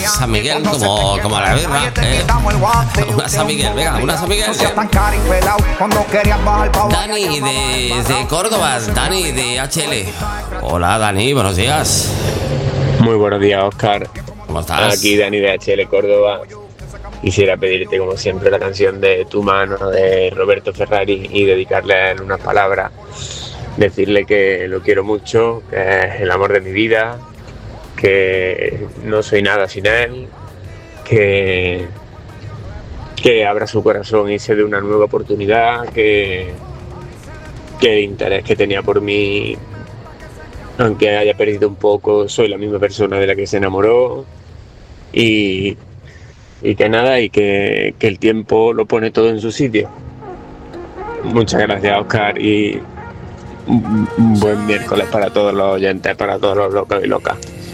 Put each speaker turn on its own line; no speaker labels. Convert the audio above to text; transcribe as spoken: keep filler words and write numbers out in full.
San Miguel como, como la birra, ¿eh? Una San Miguel, venga, una San Miguel. ¿eh? Dani de, de Córdoba, Dani de H L. Hola Dani, buenos días.
Muy buenos días, Óscar.
¿Cómo estás?
Aquí Dani de H L Córdoba. Quisiera pedirte, como siempre, la canción de Tu mano de Roberto Ferrari y dedicarle en unas palabras. Decirle que lo quiero mucho, que es el amor de mi vida, que no soy nada sin él, que, que abra su corazón y se dé una nueva oportunidad, que, que el interés que tenía por mí, aunque haya perdido un poco, soy la misma persona de la que se enamoró y, y que nada, y que, que el tiempo lo pone todo en su sitio. Muchas gracias, Óscar, y un buen miércoles para todos los oyentes, para todos los locos y locas.